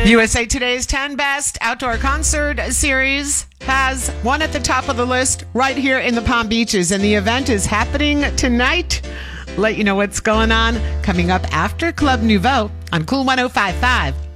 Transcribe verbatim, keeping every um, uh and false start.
U S A Today's ten Best Outdoor Concert Series has one at the top of the list right here in the Palm Beaches, and the event is happening tonight. Let you know what's going on coming up after Club Nouveau on Cool one oh five point five.